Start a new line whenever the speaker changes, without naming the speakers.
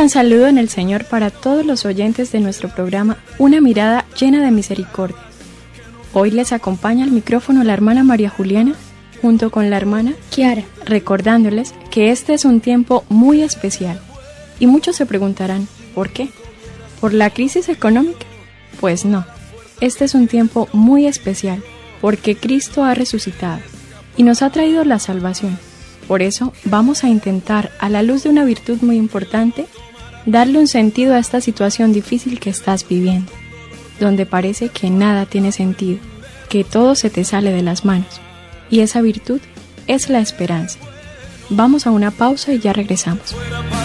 cordial saludo en el Señor para todos los oyentes de nuestro programa Una mirada llena de misericordia. Hoy les acompaña al micrófono la hermana María Juliana junto con la hermana
Kiara,
recordándoles que este es un tiempo muy especial. Y muchos se preguntarán, ¿por qué? ¿Por la crisis económica? Pues no, este es un tiempo muy especial porque Cristo ha resucitado y nos ha traído la salvación. Por eso vamos a intentar, a la luz de una virtud muy importante, darle un sentido a esta situación difícil que estás viviendo, donde parece que nada tiene sentido, que todo se te sale de las manos. Y esa virtud es la esperanza. Vamos a una pausa y ya regresamos.